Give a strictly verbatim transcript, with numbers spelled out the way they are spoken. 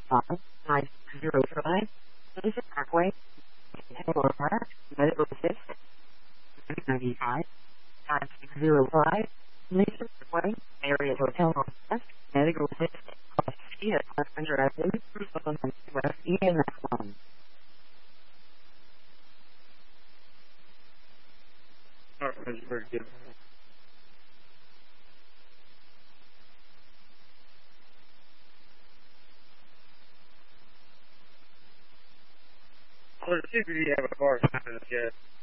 five five zero five, Asia Parkway, Hanover Park, Medical Assist, ninety-five five six zero five, Asia Parkway, Area Hotel Northwest, Medical Assist, Cross Street at Parkland Avenue, West E M S one. Alright, very good. Let's see if we have a car sign yet.